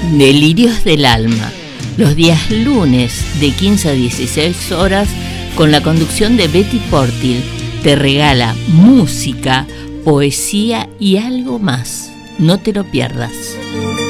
Delirios del Alma, los días lunes de 15 a 16 horas, con la conducción de Betty Portil. Te regala música, poesía y algo más. No te lo pierdas.